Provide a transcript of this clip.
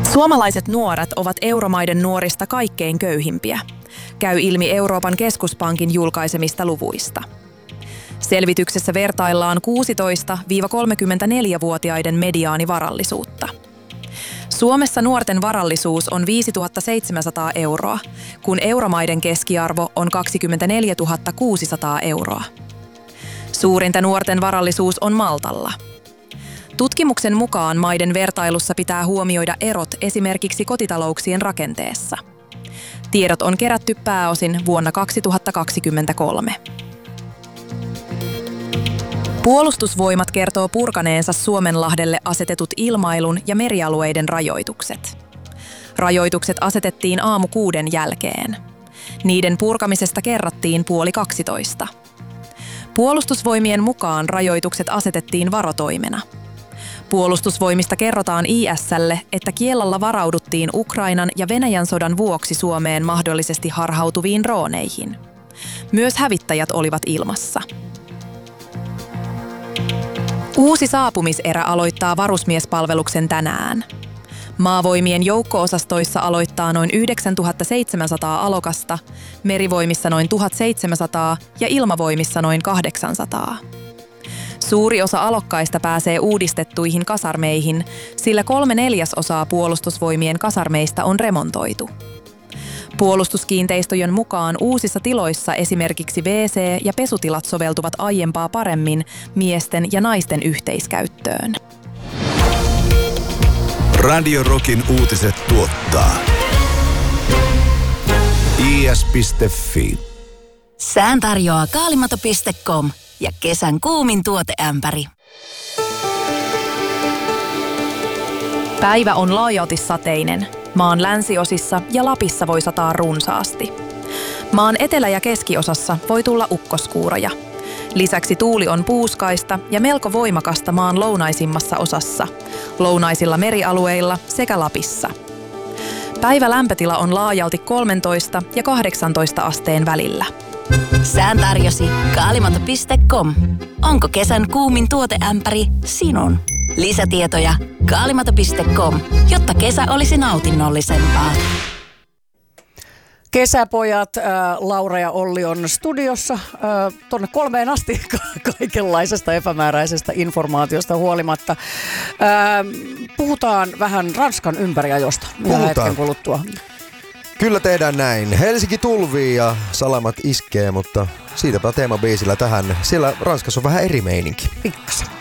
Suomalaiset nuoret ovat euromaiden nuorista kaikkein köyhimpiä. Käy ilmi Euroopan keskuspankin julkaisemista luvuista. Selvityksessä vertaillaan 16-34-vuotiaiden mediaanivarallisuutta. Suomessa nuorten varallisuus on 5 700 euroa, kun euromaiden keskiarvo on 24 600 euroa. Suurinta nuorten varallisuus on Maltalla. Tutkimuksen mukaan maiden vertailussa pitää huomioida erot esimerkiksi kotitalouksien rakenteessa. Tiedot on kerätty pääosin vuonna 2023. Puolustusvoimat kertoo purkaneensa Suomenlahdelle asetetut ilmailun ja merialueiden rajoitukset. Rajoitukset asetettiin 6:00 jälkeen. Niiden purkamisesta kerrattiin 11:30. Puolustusvoimien mukaan rajoitukset asetettiin varotoimena. Puolustusvoimista kerrotaan IS:lle, että kiellalla varauduttiin Ukrainan ja Venäjän sodan vuoksi Suomeen mahdollisesti harhautuviin drooneihin. Myös hävittäjät olivat ilmassa. Uusi saapumiserä aloittaa varusmiespalveluksen tänään. Maavoimien joukko-osastoissa aloittaa noin 9700 alokasta, merivoimissa noin 1700 ja ilmavoimissa noin 800. Suuri osa alokkaista pääsee uudistettuihin kasarmeihin, sillä 3/4 puolustusvoimien kasarmeista on remontoitu. Puolustuskiinteistöjen mukaan uusissa tiloissa esimerkiksi WC- ja pesutilat soveltuvat aiempaa paremmin miesten ja naisten yhteiskäyttöön. Radio Rockin uutiset tuottaa is.fi. Sään tarjoaa kaalimato.com ja kesän kuumin tuoteämpäri. Päivä on laajalti sateinen. Maan länsiosissa ja Lapissa voi sataa runsaasti. Maan etelä- ja keskiosassa voi tulla ukkoskuuroja. Lisäksi tuuli on puuskaista ja melko voimakasta maan lounaisimmassa osassa, lounaisilla merialueilla sekä Lapissa. Päivä lämpötila on laajalti 13 ja 18 asteen välillä. Sään tarjosi kaalimato.com. Onko kesän kuumin tuoteämpäri sinun? Lisätietoja kaalimato.com, jotta kesä olisi nautinnollisempaa. Kesäpojat, Laura ja Olli on studiossa tuonne 3 asti kaikenlaisesta epämääräisestä informaatiosta huolimatta. Puhutaan vähän Ranskan ympäriajosta hetken kuluttua. Kyllä tehdään näin. Helsinki tulvii ja salamat iskee, mutta siitäpä teemabiisillä tähän. Siellä Ranskassa on vähän eri meininki. Pikkasen.